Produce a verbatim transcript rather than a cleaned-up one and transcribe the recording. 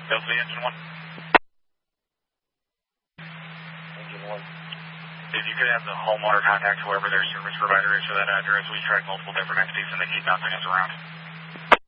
Delta V, engine one. Engine one. If you could have the home owner contact whoever their service provider is for that address, we tried multiple different entities and they keep bouncing us around.